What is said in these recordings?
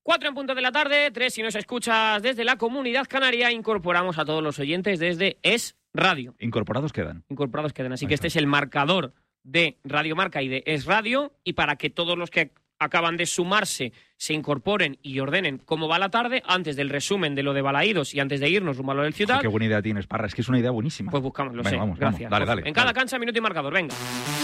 4 en punto de la tarde, 3 si nos escuchas desde la Comunidad Canaria. Incorporamos a todos los oyentes desde Es Radio. Incorporados quedan. Así que este es el marcador de Radio Marca y de Es Radio. Y para que todos los que acaban de sumarse se incorporen y ordenen cómo va la tarde, antes del resumen de lo de Balaídos y antes de irnos rumbo a lo del Ciudad. Qué buena idea tienes, Parra, es que es una idea buenísima. Pues buscamos, lo venga, sé, vamos, gracias. Vamos. Dale. En cada cancha, minuto y marcador, venga.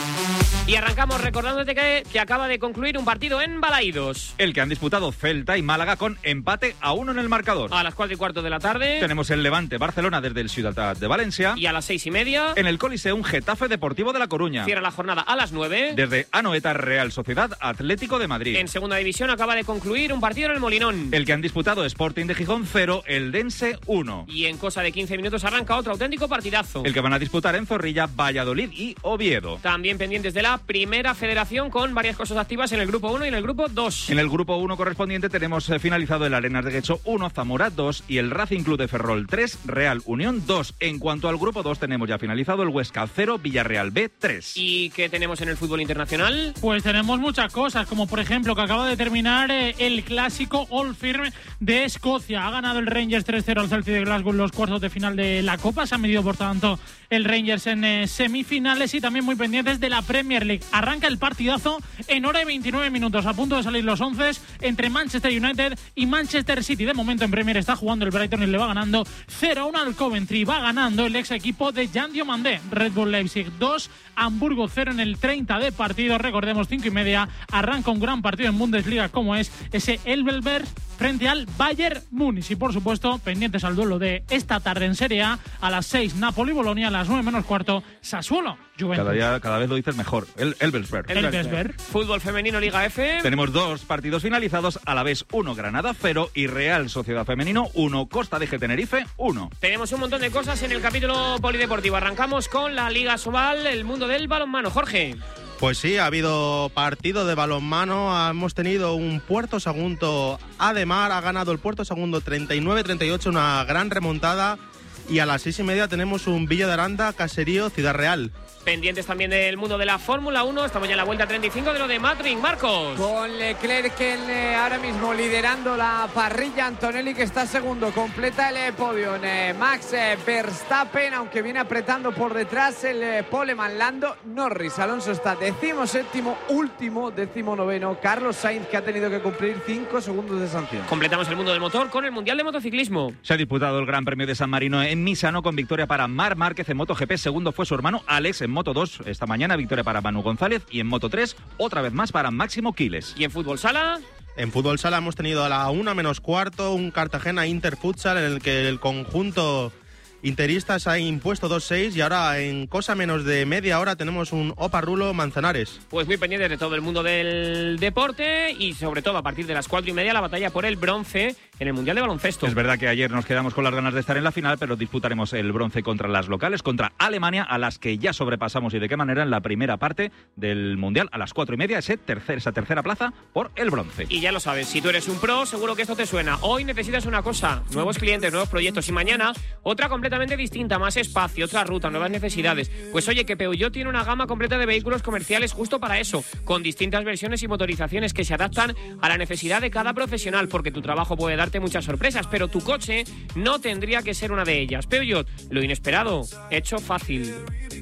Y arrancamos recordándote que acaba de concluir un partido en Balaídos. El que han disputado Celta y Málaga con empate a 1 en el marcador. A las 4:15 de la tarde. Tenemos el Levante-Barcelona desde el Ciudad de Valencia. Y a las 6:30. En el Coliseum Getafe Deportivo de La Coruña. Cierra la jornada a las 9. Desde Anoeta Real Sociedad Atlético de Madrid. En segunda división acaba de concluir un partido en el Molinón. El que han disputado Sporting de Gijón 0, el Dense 1. Y en cosa de 15 minutos arranca otro auténtico partidazo. El que van a disputar en Zorrilla, Valladolid y Oviedo. También pendientes de la primera federación con varias cosas activas en el grupo 1 y en el grupo 2. En el grupo 1 correspondiente tenemos finalizado el Arenas de Guecho 1, Zamora 2 y el Racing Club de Ferrol 3, Real Unión 2. En cuanto al grupo 2 tenemos ya finalizado el Huesca 0, Villarreal B 3. ¿Y qué tenemos en el fútbol internacional? Pues tenemos muchas cosas, como por ejemplo que acaba de terminar el clásico Old Firm de Escocia. Ha ganado el Rangers 3-0 al Celtic de Glasgow en los cuartos de final de la Copa. Se ha medido por tanto el Rangers en semifinales y también muy pendientes de la Premier League. Arranca el partidazo en hora y 29 minutos. A punto de salir los 11 entre Manchester United y Manchester City. De momento en Premier está jugando el Brighton y le va ganando 0-1 al Coventry. Va ganando el ex equipo de Jan Diomandé. Red Bull Leipzig 2, Hamburgo 0 en el 30 de partido. Recordemos, 5:30 arranca un gran partido en Bundesliga como es ese Elvelberg frente al Bayern Múnich. Y por supuesto, pendientes al duelo de esta tarde en Serie A las 6 Napoli-Bolonia, a las 9 menos cuarto Sassuolo Juventus. Cada vez lo dices mejor. El Elversberg. Fútbol femenino Liga F. Tenemos 2 partidos finalizados, a la vez 1 Granada 0 y Real Sociedad Femenino 1, Costa de Tenerife 1. Tenemos un montón de cosas en el capítulo polideportivo. Arrancamos con la Liga Sobal, el mundo del balonmano. Jorge. Pues sí, ha habido partido de balonmano. Hemos tenido un Puerto Sagunto Ademar. Ha ganado el Puerto Sagunto 39-38, una gran remontada. Y a las 6:30 tenemos un Villa de Aranda, Caserío, Ciudad Real. Pendientes también del mundo de la Fórmula 1. Estamos ya en la vuelta 35 de lo de Matring. Marcos. Con Leclerc ahora mismo liderando la parrilla. Antonelli que está segundo. Completa el podio en Max Verstappen, aunque viene apretando por detrás el poleman Lando Norris. Alonso está 17º, último, 19º. Carlos Sainz, que ha tenido que cumplir 5 segundos de sanción. Completamos el mundo del motor con el Mundial de Motociclismo. Se ha disputado el Gran Premio de San Marino en Misano con victoria para Marc Márquez en MotoGP. Segundo fue su hermano Alex en Moto 2 esta mañana, victoria para Manu González, y en Moto 3 otra vez más para Máximo Quiles. ¿Y en fútbol sala? En fútbol sala hemos tenido a la 1 menos cuarto un Cartagena Inter Futsal en el que el conjunto interista se ha impuesto 2-6 y ahora en cosa menos de media hora tenemos un Oparrulo Manzanares. Pues muy pendientes de todo el mundo del deporte y sobre todo a partir de las 4:30 la batalla por el bronce en el Mundial de Baloncesto. Es verdad que ayer nos quedamos con las ganas de estar en la final, pero disputaremos el bronce contra las locales, contra Alemania, a las que ya sobrepasamos y de qué manera en la primera parte del Mundial a las 4:30, esa tercera plaza por el bronce. Y ya lo sabes, si tú eres un pro, seguro que esto te suena. Hoy necesitas una cosa, nuevos clientes, nuevos proyectos, y mañana otra completamente distinta, más espacio, otra ruta, nuevas necesidades. Pues oye, que Peugeot tiene una gama completa de vehículos comerciales justo para eso, con distintas versiones y motorizaciones que se adaptan a la necesidad de cada profesional, porque tu trabajo puede darte muchas sorpresas, pero tu coche no tendría que ser una de ellas. Peugeot, lo inesperado, hecho fácil.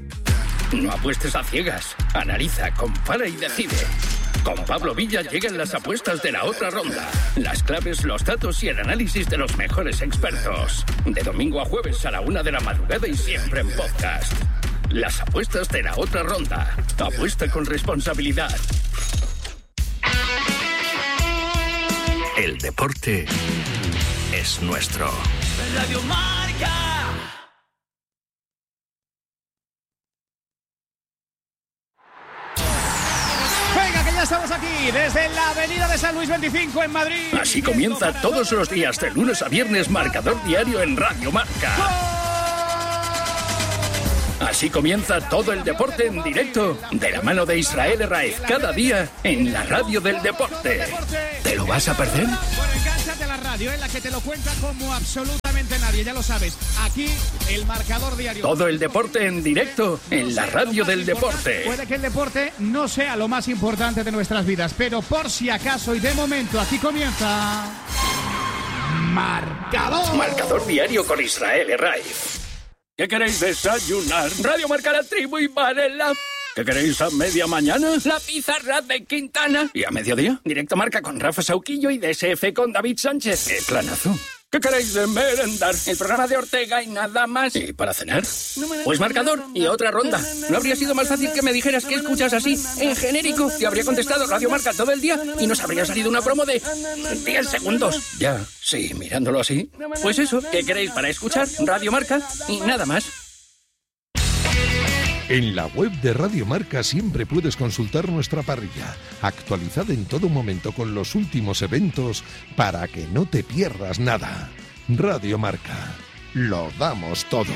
No apuestes a ciegas, analiza, compara y decide. Con Pablo Villa llegan las apuestas de la otra ronda. Las claves, los datos y el análisis de los mejores expertos. De domingo a jueves a la 1 de la madrugada y siempre en podcast. Las apuestas de la otra ronda. Apuesta con responsabilidad. El deporte es nuestro. Radio Marca. Ya estamos aquí desde la avenida de San Luis 25 en Madrid. Así comienza todos los días de lunes a viernes Marcador Diario en Radio Marca. Así comienza todo el deporte en directo de la mano de Israel Herraez cada día en la radio del deporte. ¿Te lo vas a perder? Bueno, encánchate a la radio. radio, en la que te lo cuenta como absolutamente nadie, ya lo sabes. Aquí, el Marcador Diario. Todo el deporte en directo, en la radio del deporte. Puede que el deporte no sea lo más importante de nuestras vidas, pero por si acaso y de momento, aquí comienza... Marcador. Marcador Diario con Israel Herraiz. ¿Qué queréis desayunar? Radio Marca, La Tribu y Varela. ¿Qué queréis a media mañana? La pizarra de Quintana. ¿Y a mediodía? Directo Marca con Rafa Sauquillo y DSF con David Sánchez. ¡Qué planazo! ¿Qué queréis de merendar? El programa de Ortega y nada más. ¿Y para cenar? Pues Marcador y otra ronda. ¿No habría sido más fácil que me dijeras que escuchas así, en genérico? Te habría contestado Radio Marca todo el día y nos habría salido una promo de 10 segundos. Ya, sí, mirándolo así. Pues eso, ¿qué queréis para escuchar? Radio Marca y nada más. En la web de Radio Marca siempre puedes consultar nuestra parrilla, actualizada en todo momento con los últimos eventos para que no te pierdas nada. Radio Marca, lo damos todo.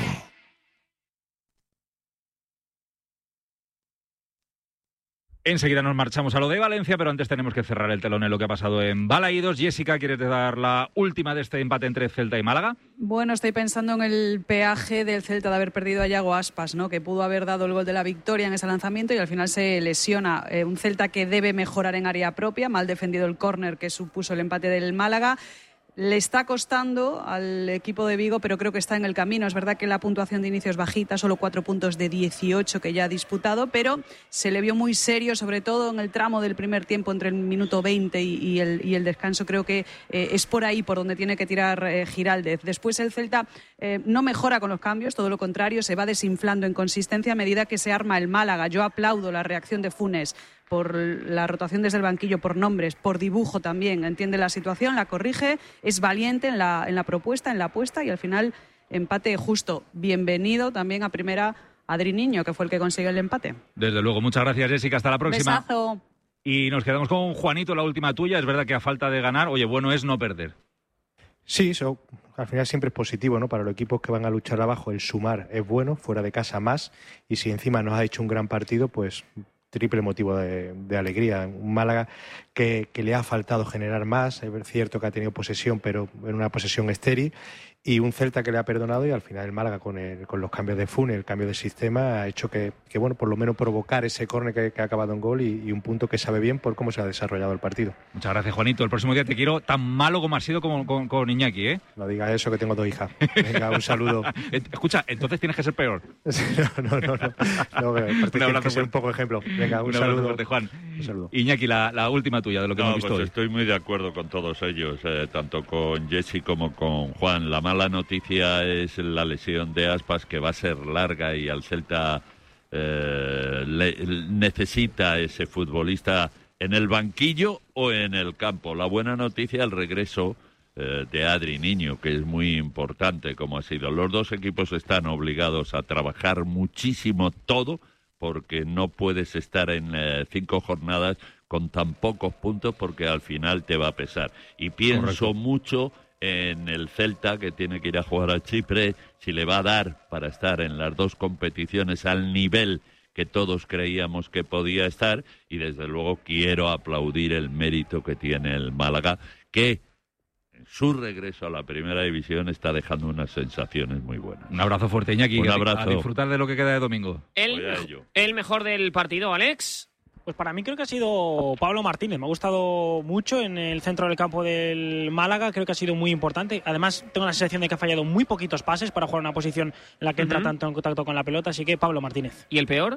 Enseguida nos marchamos a lo de Valencia, pero antes tenemos que cerrar el telón en lo que ha pasado en Balaídos. Jessica, ¿quieres dar la última de este empate entre Celta y Málaga? Bueno, estoy pensando en el peaje del Celta de haber perdido a Yago Aspas, ¿no? Que pudo haber dado el gol de la victoria en ese lanzamiento y al final se lesiona. Un Celta que debe mejorar en área propia, mal defendido el córner que supuso el empate del Málaga. Le está costando al equipo de Vigo, pero creo que está en el camino. Es verdad que la puntuación de inicio es bajita, solo 4 puntos de 18 que ya ha disputado, pero se le vio muy serio, sobre todo en el tramo del primer tiempo entre el minuto 20 y el descanso. Creo que es por ahí por donde tiene que tirar Giraldez. Después el Celta no mejora con los cambios, todo lo contrario, se va desinflando en consistencia a medida que se arma el Málaga. Yo aplaudo la reacción de Funes por la rotación desde el banquillo, por nombres, por dibujo también. Entiende la situación, la corrige, es valiente en la propuesta, en la apuesta y al final empate justo. Bienvenido también a primera Adri Niño, que fue el que consiguió el empate. Desde luego, muchas gracias, Jessica. Hasta la próxima. Besazo. Y nos quedamos con Juanito, la última tuya. Es verdad que a falta de ganar, oye, bueno es no perder. Sí, eso al final siempre es positivo, ¿no? Para los equipos que van a luchar abajo, el sumar es bueno, fuera de casa más. Y si encima nos ha hecho un gran partido, pues triple motivo de alegría. Un Málaga que le ha faltado generar más, es cierto que ha tenido posesión, pero en una posesión estéril, y un Celta que le ha perdonado, y al final el Málaga con los cambios de Funes, el cambio de sistema, ha hecho que bueno, por lo menos provocar ese córner que ha acabado en gol y un punto que sabe bien por cómo se ha desarrollado el partido. Muchas gracias, Juanito. El próximo día te quiero tan malo como has sido con Iñaki, ¿eh? No digas eso, que tengo 2 hijas. Venga, un saludo. Escucha, entonces tienes que ser peor. No, tienes que ser un poco ejemplo. Venga, un saludo. Fuerte, Juan. Un saludo. Iñaki, la última tuya de lo que hemos visto pues hoy. Estoy muy de acuerdo con todos ellos, tanto con Jessy como con Juan. La mala noticia es la lesión de Aspas, que va a ser larga y al Celta necesita ese futbolista en el banquillo o en el campo. La buena noticia, el regreso de Adri Niño, que es muy importante, como ha sido. Los dos equipos están obligados a trabajar muchísimo todo, porque no puedes estar en 5 jornadas con tan pocos puntos, porque al final te va a pesar. Y pienso mucho en el Celta, que tiene que ir a jugar a Chipre, si le va a dar para estar en las 2 competiciones al nivel que todos creíamos que podía estar, y desde luego quiero aplaudir el mérito que tiene el Málaga, que en su regreso a la primera división está dejando unas sensaciones muy buenas. Un abrazo fuerte, Iñaki. Un abrazo. A disfrutar de lo que queda de domingo. El mejor del partido, Alex. Pues para mí creo que ha sido Pablo Martínez. Me ha gustado mucho en el centro del campo del Málaga. Creo que ha sido muy importante. Además, tengo la sensación de que ha fallado muy poquitos pases para jugar una posición en la que entra tanto en contacto con la pelota. Así que Pablo Martínez. ¿Y el peor?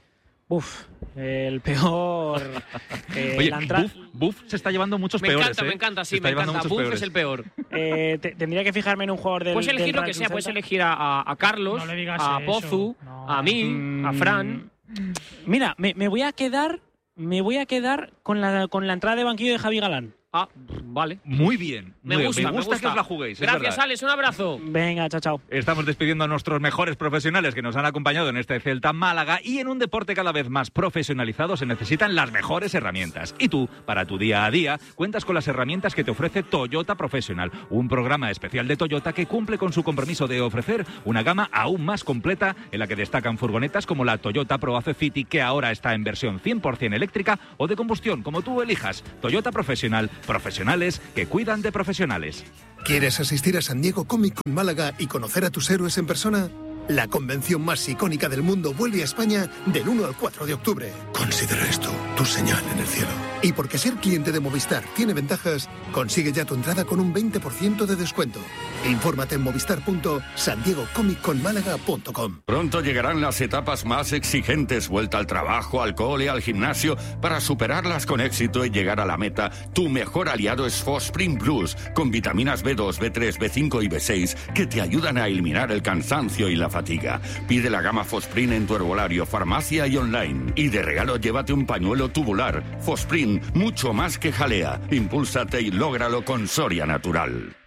El peor... Oye, Buff se está llevando muchos peores. Me encanta, sí, me encanta. Buff es el peor. Tendría que fijarme en un jugador del... Puedes elegir lo que sea. Puedes elegir a Carlos, a Pozu, a mí, a Fran... Mira, me voy a quedar con la entrada de banquillo de Javi Galán. Ah, vale. Muy bien. Me gusta que os la juguéis. Gracias, Alex. Un abrazo. Venga, chao. Estamos despidiendo a nuestros mejores profesionales que nos han acompañado en este Celta Málaga, y en un deporte cada vez más profesionalizado se necesitan las mejores herramientas. Y tú, para tu día a día, cuentas con las herramientas que te ofrece Toyota Professional, un programa especial de Toyota que cumple con su compromiso de ofrecer una gama aún más completa, en la que destacan furgonetas como la Toyota ProAce City, que ahora está en versión 100% eléctrica o de combustión, como tú elijas. Toyota Professional, Profesionales que cuidan de profesionales. ¿Quieres asistir a San Diego Comic Con Málaga y conocer a tus héroes en persona? La convención más icónica del mundo vuelve a España del 1 al 4 de octubre. Considera esto tu señal en el cielo. Y porque ser cliente de Movistar tiene ventajas, consigue ya tu entrada con un 20% de descuento. Infórmate en movistar.sandiegocomicconmálaga.com. Pronto llegarán las etapas más exigentes, vuelta al trabajo, al cole, al gimnasio. Para superarlas con éxito y llegar a la meta, tu mejor aliado es Fosprin Plus, con vitaminas B2, B3, B5 y B6 que te ayudan a eliminar el cansancio y la fatiga. Pide la gama Fosprin en tu herbolario, farmacia y online. Y de regalo llévate un pañuelo tubular. Fosprin, mucho más que jalea. Impúlsate y lógralo con Soria Natural.